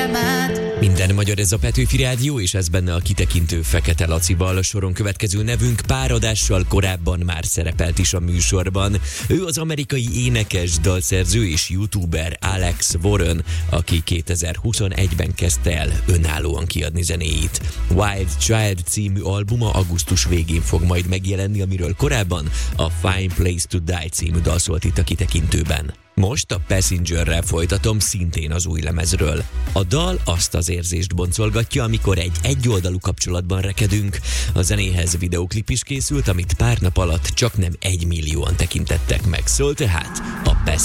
figyelmet. Minden magyar, ez a Petőfi Rádió, és ez benne a kitekintő Fekete Lacival. Soron következő nevünk pár adással korábban már szerepelt is a műsorban. Ő az amerikai énekes, dalszerző és youtuber Alex Warren, aki 2021-ben kezdte el önállóan kiadni zenéit. Wild Child című albuma augusztus végén fog majd megjelenni, amiről korábban a Fine Place to Die című dal szólt itt a kitekintőben. Most a Passengerrel folytatom, szintén az új lemezről. A dal azt az érzést boncolgatja, amikor egy egyoldalú kapcsolatban rekedünk. A zenéhez videóklip is készült, amit pár nap alatt csaknem 1 millióan tekintettek meg. Szól tehát a Passenger.